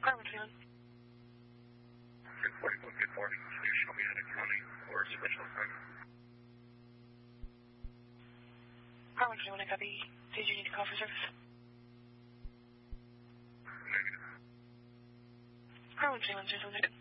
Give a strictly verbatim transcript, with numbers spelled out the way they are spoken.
Harlan Freeland. Good morning, good morning. Please show me how to county or special assignment. Harlan Freeland, I copy. Did you need to call for service? Negative. Harlan Freeland, zero seven negative.